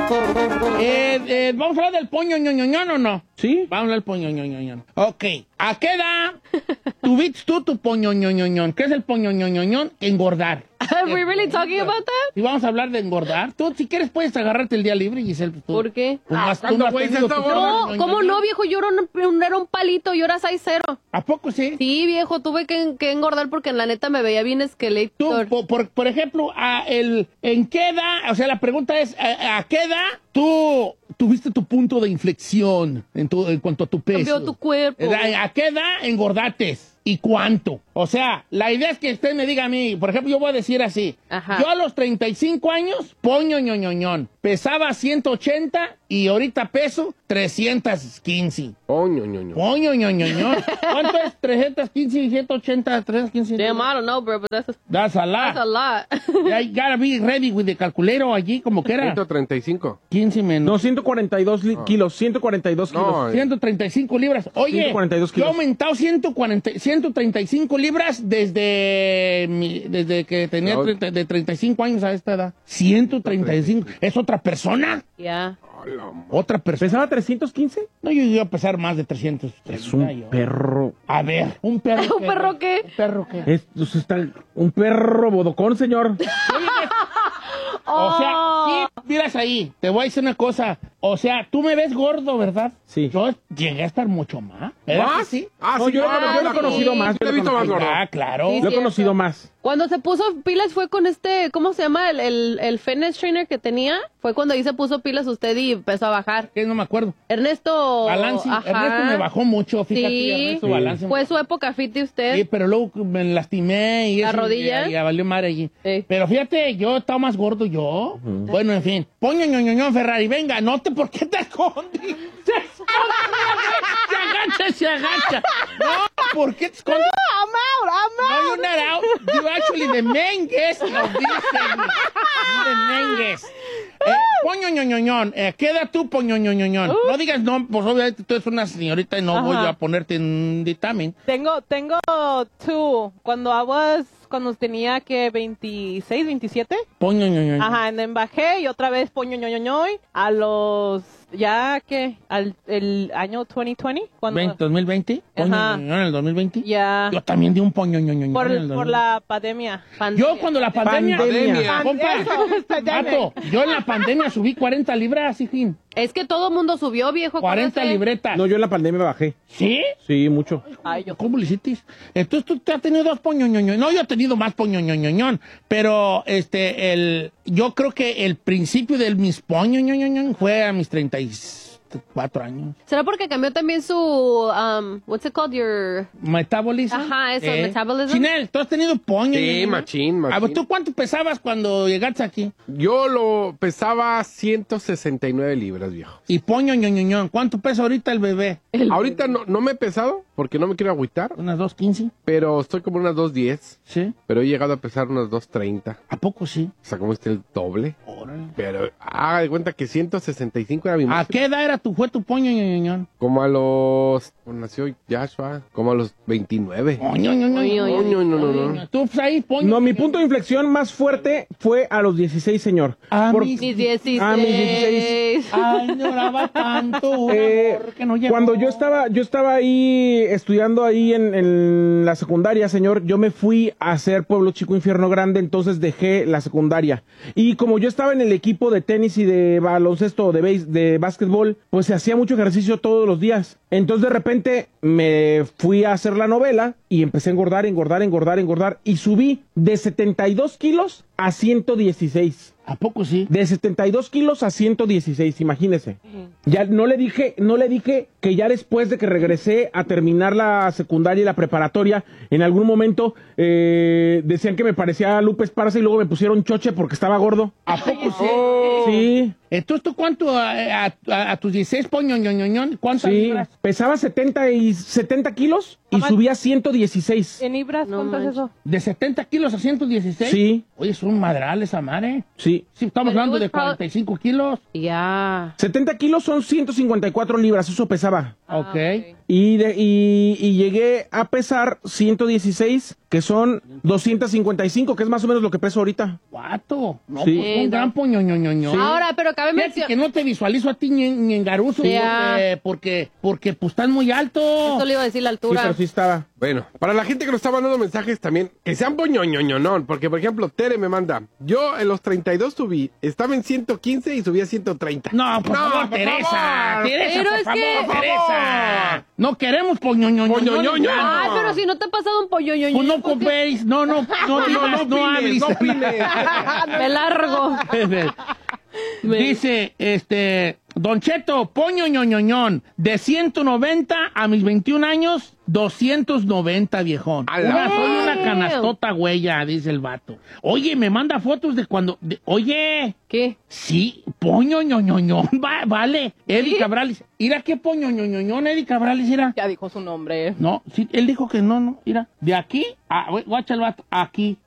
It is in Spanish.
¿Vamos a hablar del poñoñoñoñón o no? ¿Sí? Vamos a hablar del poñoñoñoñón. Ok. ¿A qué edad tuviste tú tu poñoñoñoñón? ¿Qué es el poñoñoñoñón? Engordar. Are we really talking about that? Y vamos a hablar de engordar. Tú, si quieres, puedes agarrarte el día libre, Giselle. Tú. ¿Por qué? Tú no has tenido tu No, poñoñoñoñón. ¿cómo no, viejo? Yo era un palito, yo era 6'0". ¿A poco sí? Sí, viejo, tuve que engordar porque la neta me veía bien Tú, esqueleto. por ejemplo, ¿en qué edad? O sea, la pregunta es, ¿a qué edad tú tuviste tu punto de inflexión en cuanto a tu peso? Cambió tu cuerpo. ¿A qué edad engordates? ¿Y cuánto? O sea, la idea es que usted me diga a mí, por ejemplo, yo voy a decir así. Ajá. Yo a los 35 años, poñoñoñoñón. Pesaba 180 y ahorita peso 315. Poñoñoño. Poñoñoñoñón. ¿Cuánto es 315 y 180? 315. Damn, I don't know, bro, but That's a lot. that's a lot. I gotta be ready with the calculero allí, como que era. 135. 15 menos. No, 142 kilos, 142 kilos. No, 135 libras. Oye, 142 kilos. yo he aumentado 135 libras desde que tenía de 35 años a esta edad. 135. ¿Es otra persona? Yeah. ¿Otra persona? ¿Pesaba 315? No, yo iba a pesar más de 300. Es un perro. A ver, ¿un perro ¿Un perro qué? ¿Un perro qué? Un perro bodocón, señor. O sea, sí, miras ahí, te voy a decir una cosa. O sea, tú me ves gordo, ¿verdad? Sí. Yo llegué a estar mucho más. ¿Verdad que ¿Más? sí? Ah, No, sí, yo lo he conocido sí. más. Te he visto más gordo. Ah, claro. Sí, Lo he conocido más. Cuando se puso pilas fue con ¿cómo se llama? El fitness trainer que tenía. Fue cuando ahí se puso pilas usted y empezó a bajar. ¿Qué? No me acuerdo. Ernesto. Balance. Ajá. Ernesto me bajó mucho, fíjate. Sí. Ernesto Balance. Fue su época fit de usted. Sí, pero luego me lastimé y ¿La eso, rodilla? Y valió madre allí. Sí. Pero fíjate, yo estaba más gordo yo. Bueno, en fin. Poñoñoñoñón, Ferrari, venga, note por qué te escondes. Se agacha. No, ¿por qué te escondes? No, you're not out. You actually the main guest of this segment. You're the main guest. Poñoñoñoñón, ¿qué edad tú, poñoñoñoñón? No digas no, pues obviamente tú eres una señorita y no voy a ponerte en dictamen. Tengo two. Cuando tenía que 26, 27. Poñoñoñoñón. Ajá, en bajé y otra vez poñoñoñoñoy a los el año 2020 cuando 2020, poñoñoñón en el 2020. ya Yo también di un poñoñoñoñón por, en el 2020. por la pandemia. Yo cuando la pandemia, compa, Pandemic. vato, yo en la pandemia subí 40 libras, hijín. Es que todo mundo subió, viejo. 40 acuérdate. libretas. No, yo en la pandemia bajé. ¿Sí? Sí, mucho. Ay, yo ¿Cómo le hiciste? Entonces tú te has tenido dos poñoñoñón. No, yo he tenido más poñoñoñón. Pero yo creo que el principio de mis poñoñoñón fue a mis 34 años. ¿Será porque cambió también su, what's it called, your... Metabolismo. Ajá, eso, metabolism. Chinel, ¿tú has tenido poño? Sí, machín. A ver, ¿tú cuánto pesabas cuando llegaste aquí? Yo lo pesaba 169 libras, viejo. Y poñoñoñón, ¿cuánto pesa ahorita el bebé? Ahorita no me he pesado porque no me quiero agüitar, ¿Unas 2.15? pero estoy como unas 2.10. Sí. Pero he llegado a pesar unas 2.30. ¿A poco sí? O sea, como el doble. Órale. Pero haga de cuenta que 165 era mi ¿A máximo. qué edad fue tu poñoñoñón? Como a los... ¿Cuándo nació Joshua? Como a los 29. Poñoñoñón. ¿Tú pues, ahí, poño? No, mi punto de inflexión más fuerte fue a los 16, señor. Mis 16. Ah, mis 16. Ay, no oraba tanto. un amor que no llegó. Cuando yo estaba ahí estudiando ahí en la secundaria, señor, yo me fui a hacer Pueblo Chico Infierno Grande, entonces dejé la secundaria. Y como yo estaba en el equipo de tenis y de baloncesto, de básquetbol, pues se hacía mucho ejercicio todos los días. Entonces de repente me fui a hacer la novela y empecé a engordar y subí de 72 kilos a 116. ¿A poco sí? De 72 kilos a 116, imagínese. Ya no le dije que ya después de que regresé a terminar la secundaria y la preparatoria, en algún momento decían que me parecía a Lupe Esparza y luego me pusieron choche porque estaba gordo. ¿A poco sí? Sí. Entonces, ¿tú cuánto a tus 16 poñoñoñón? ¿Cuántas Sí, libras? pesaba 70 kilos y subía 116. en libras, No ¿cuánto es manches. eso? ¿De 70 kilos a 116? Sí. Oye, es un madral esa madre. Sí. Sí, estamos Pero hablando tú de es prob- 45 kilos. Ya. 70 kilos son 154 libras, eso pesaba. Ok. Y llegué a pesar 116, que que son 255, que es más o menos lo que peso ahorita. Vato. No, Sí. pues, un gran poñoñoñoño. Ahora, pero cabe Fíjate mencionar. que no te visualizo a ti ni en Garuso, Ya. porque pues estás muy alto. Esto le iba a decir la Sí, altura. pero sí estaba. Bueno, para la gente que nos está mandando mensajes también, que sean poñoñoñonón, porque por ejemplo, Tere me manda, yo en los 32 subí, estaba en 115 y subí a 130. No, por favor, por Teresa. favor. Teresa, Pero por es favor, que- Teresa. No queremos poñoñoño. Poñoñoño. Ay, pero si no te ha pasado un pollo yo. Pues no copéis, no digas, no hables. no opines. Me largo. Dice, Don Cheto, poñoñoñoñón, de 190 a mis 21 años, 290, viejón. Soy una canastota huella, dice el vato. Oye, me manda fotos de cuando... oye, ¿Qué? sí, poñoñoñoñón, vale. Eddie Cabrales, mira qué poñoñoñoñón, Eddie Cabrales, mira. Ya dijo su nombre. No, sí, él dijo que no, mira. De aquí, guacha el vato, aquí.